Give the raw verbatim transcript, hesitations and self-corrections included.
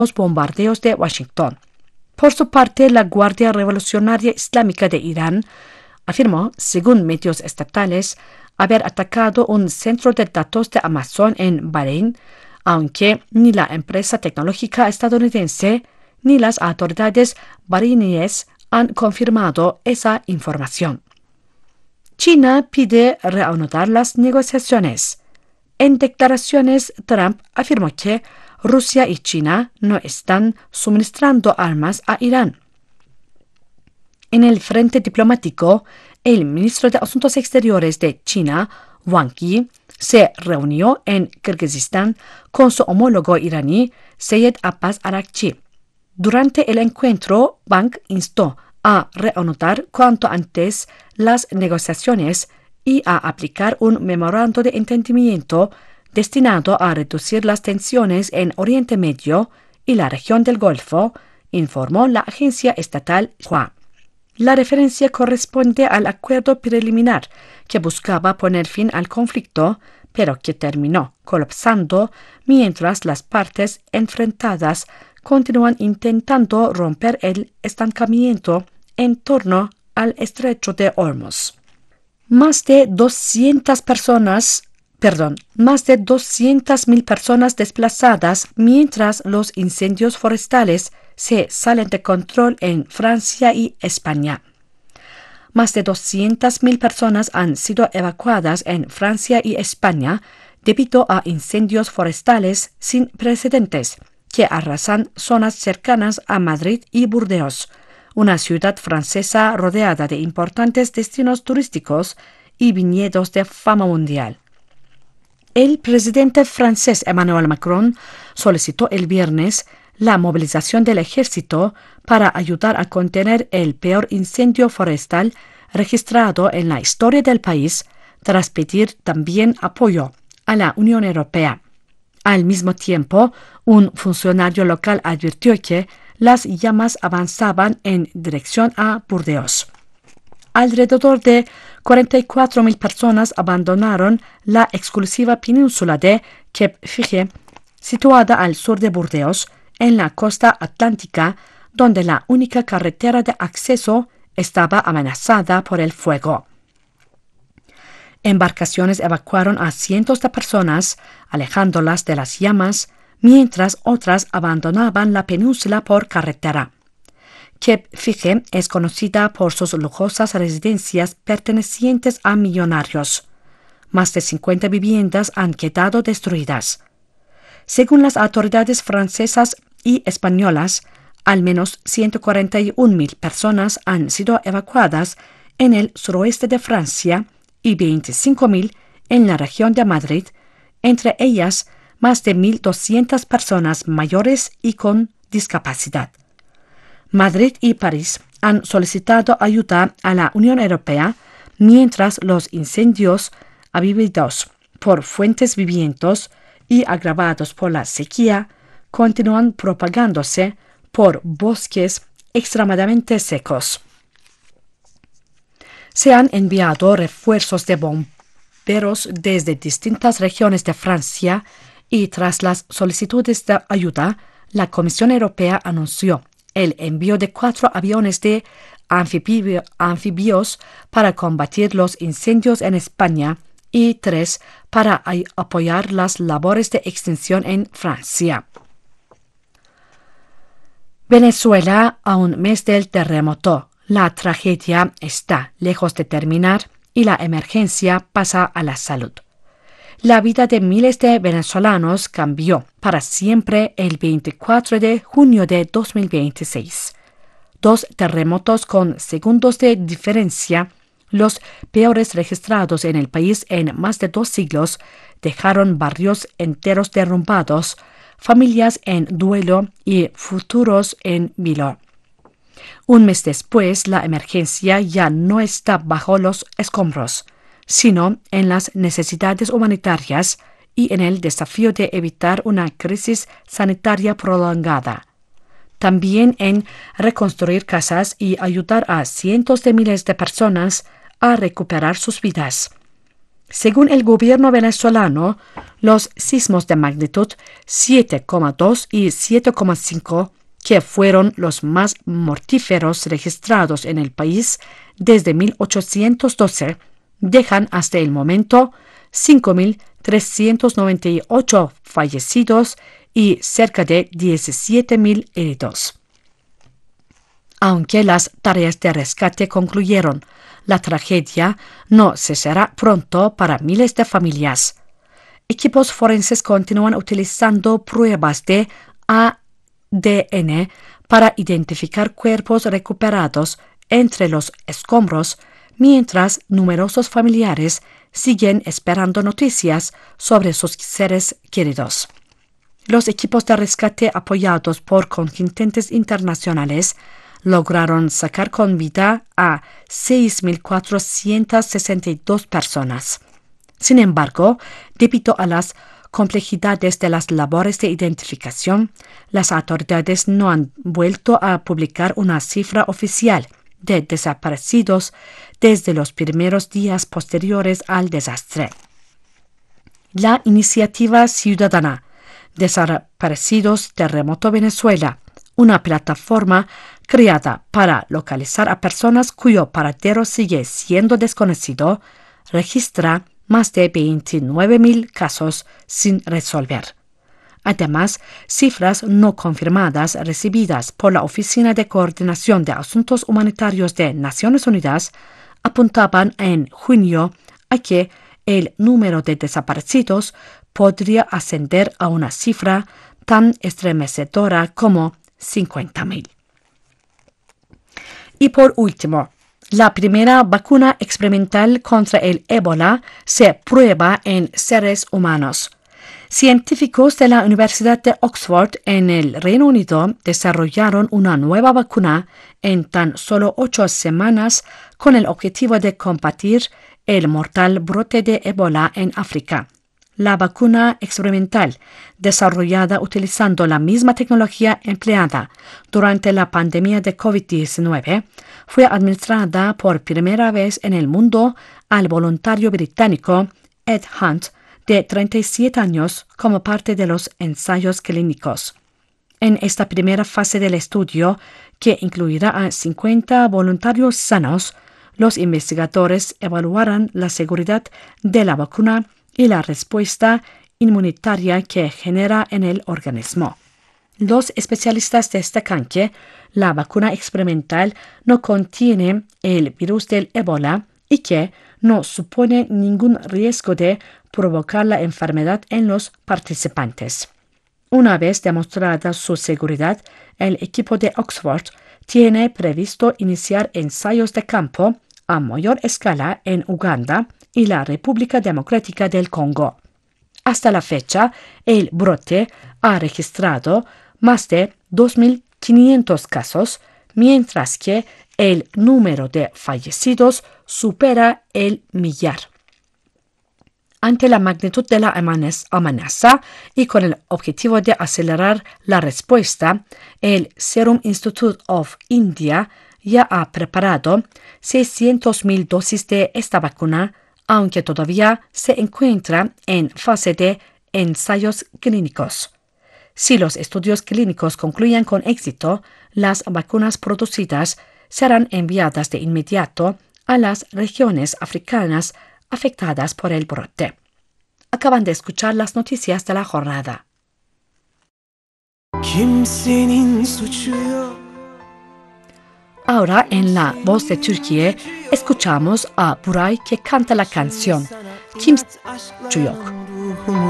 los bombardeos de Washington. Por su parte, la Guardia Revolucionaria Islámica de Irán afirmó, según medios estatales, haber atacado un centro de datos de Amazon en Bahrein, aunque ni la empresa tecnológica estadounidense ni las autoridades bahreiníes han confirmado esa información. China pide reanudar las negociaciones. En declaraciones, Trump afirmó que Rusia y China no están suministrando armas a Irán. En el frente diplomático, el ministro de Asuntos Exteriores de China, Wang Yi, se reunió en Kirguistán con su homólogo iraní, Seyed Abbas Araghchi. Durante el encuentro, Wang instó a reanudar cuanto antes las negociaciones y a aplicar un memorando de entendimiento destinado a reducir las tensiones en Oriente Medio y la región del Golfo, informó la agencia estatal Xinhua. La referencia corresponde al acuerdo preliminar que buscaba poner fin al conflicto, pero que terminó colapsando mientras las partes enfrentadas continúan intentando romper el estancamiento en torno al estrecho de Hormuz. Más de doscientas personas, perdón, más de doscientas mil personas desplazadas mientras los incendios forestales se salen de control en Francia y España. Más de doscientas mil personas han sido evacuadas en Francia y España debido a incendios forestales sin precedentes que arrasan zonas cercanas a Madrid y Burdeos, una ciudad francesa rodeada de importantes destinos turísticos y viñedos de fama mundial. El presidente francés Emmanuel Macron solicitó el viernes la movilización del ejército para ayudar a contener el peor incendio forestal registrado en la historia del país, tras pedir también apoyo a la Unión Europea. Al mismo tiempo, un funcionario local advirtió que las llamas avanzaban en dirección a Burdeos. Alrededor de cuarenta y cuatro mil personas abandonaron la exclusiva península de Cape Fige, situada al sur de Burdeos, en la costa atlántica, donde la única carretera de acceso estaba amenazada por el fuego. Embarcaciones evacuaron a cientos de personas, alejándolas de las llamas, mientras otras abandonaban la península por carretera. Cape Fige es conocida por sus lujosas residencias pertenecientes a millonarios. Más de cincuenta viviendas han quedado destruidas. Según las autoridades francesas y españolas, al menos ciento cuarenta y una mil personas han sido evacuadas en el suroeste de Francia y veinticinco mil en la región de Madrid, entre ellas más de mil doscientas personas mayores y con discapacidad. Madrid y París han solicitado ayuda a la Unión Europea mientras los incendios avivados por fuentes vivientos y agravados por la sequía continúan propagándose por bosques extremadamente secos. Se han enviado refuerzos de bomberos desde distintas regiones de Francia y tras las solicitudes de ayuda, la Comisión Europea anunció el envío de cuatro aviones de anfibio, anfibios para combatir los incendios en España y tres para apoyar las labores de extinción en Francia. Venezuela a un mes del terremoto. La tragedia está lejos de terminar y la emergencia pasa a la salud. La vida de miles de venezolanos cambió para siempre el veinticuatro de junio de dos mil veintiséis. Dos terremotos con segundos de diferencia, los peores registrados en el país en más de dos siglos, dejaron barrios enteros derrumbados, familias en duelo y futuros en vilo. Un mes después, la emergencia ya no está bajo los escombros, sino en las necesidades humanitarias y en el desafío de evitar una crisis sanitaria prolongada. También en reconstruir casas y ayudar a cientos de miles de personas a recuperar sus vidas. Según el gobierno venezolano, los sismos de magnitud siete coma dos y siete coma cinco, que fueron los más mortíferos registrados en el país desde mil ochocientos doce, dejan hasta el momento cinco mil trescientos noventa y ocho fallecidos y cerca de diecisiete mil heridos. Aunque las tareas de rescate concluyeron, la tragedia no cesará pronto para miles de familias. Equipos forenses continúan utilizando pruebas de A D N para identificar cuerpos recuperados entre los escombros, mientras numerosos familiares siguen esperando noticias sobre sus seres queridos. Los equipos de rescate apoyados por contingentes internacionales lograron sacar con vida a seis mil cuatrocientas sesenta y dos personas. Sin embargo, debido a las complejidades de las labores de identificación, las autoridades no han vuelto a publicar una cifra oficial de desaparecidos desde los primeros días posteriores al desastre. La iniciativa ciudadana Desaparecidos Terremoto Venezuela, una plataforma creada para localizar a personas cuyo paradero sigue siendo desconocido, registra más de veintinueve mil casos sin resolver. Además, cifras no confirmadas recibidas por la Oficina de Coordinación de Asuntos Humanitarios de Naciones Unidas apuntaban en junio a que el número de desaparecidos podría ascender a una cifra tan estremecedora como cincuenta mil. Y por último, la primera vacuna experimental contra el ébola se prueba en seres humanos. Científicos de la Universidad de Oxford en el Reino Unido desarrollaron una nueva vacuna en tan solo ocho semanas con el objetivo de combatir el mortal brote de ébola en África. La vacuna experimental, desarrollada utilizando la misma tecnología empleada durante la pandemia de COVID diecinueve, fue administrada por primera vez en el mundo al voluntario británico Ed Hunt, de treinta y siete años, como parte de los ensayos clínicos. En esta primera fase del estudio, que incluirá a cincuenta voluntarios sanos, los investigadores evaluarán la seguridad de la vacuna y la respuesta inmunitaria que genera en el organismo. Los especialistas destacan que la vacuna experimental no contiene el virus del ébola y que no supone ningún riesgo de provocar la enfermedad en los participantes. Una vez demostrada su seguridad, el equipo de Oxford tiene previsto iniciar ensayos de campo a mayor escala en Uganda y la República Democrática del Congo. Hasta la fecha, el brote ha registrado más de dos mil quinientos casos, mientras que el número de fallecidos supera el millar. Ante la magnitud de la amenaza y con el objetivo de acelerar la respuesta, el Serum Institute of India ya ha preparado seiscientas mil dosis de esta vacuna, aunque todavía se encuentra en fase de ensayos clínicos. Si los estudios clínicos concluyen con éxito, las vacunas producidas serán enviadas de inmediato a las regiones africanas afectadas por el brote. Acaban de escuchar las noticias de la jornada. Ahora, en La Voz de Türkiye, escuchamos a Buray que canta la canción Kimse Yok.